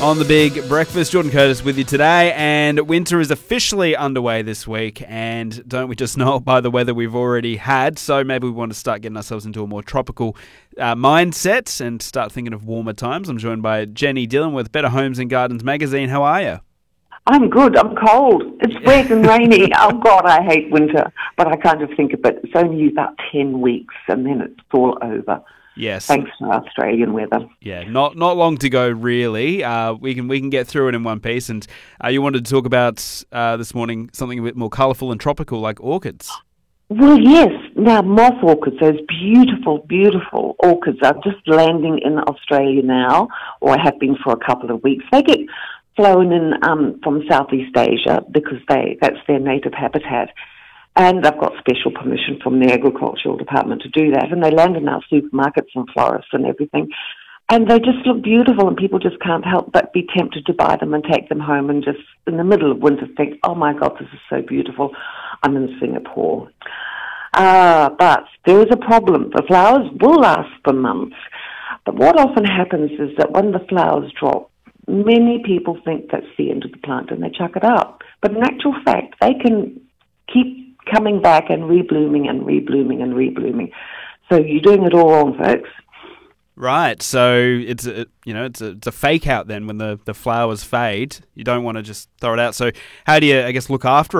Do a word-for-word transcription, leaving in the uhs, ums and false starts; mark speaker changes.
Speaker 1: On the Big Breakfast, Jordan Curtis with you today, and winter is officially underway this week, and don't we just know it by the weather we've already had, so maybe we want to start getting ourselves into a more tropical uh, mindset and start thinking of warmer times. I'm joined by Jenny Dillon with Better Homes and Gardens magazine. How are you?
Speaker 2: I'm good. I'm cold. It's wet and rainy. Oh, God, I hate winter. But I kind of think of it. It's only about ten weeks and then it's all over.
Speaker 1: Yes.
Speaker 2: Thanks to Australian weather.
Speaker 1: Yeah, not not long to go, really. Uh, we can we can get through it in one piece. And uh, you wanted to talk about uh, this morning something a bit more colourful and tropical, like orchids.
Speaker 2: Well, yes. Now, moth orchids, those beautiful, beautiful orchids are just landing in Australia now, or have been for a couple of weeks. They get flown in um, from Southeast Asia because they that's their native habitat. And I've got special permission from the agricultural department to do that. And they land in our supermarkets and florists and everything. And they just look beautiful, and people just can't help but be tempted to buy them and take them home and just, in the middle of winter, think, oh my God, this is so beautiful. I'm in Singapore. Uh, but there is a problem. The flowers will last for months. But what often happens is that when the flowers drop, many people think that's the end of the plant and they chuck it out. But in actual fact, they can keep coming back and reblooming and reblooming and reblooming. So you're doing it all wrong, folks.
Speaker 1: Right. So it's a, you know it's a, it's a fake out then when the, the flowers fade. You don't want to just throw it out. So how do you, I guess, look after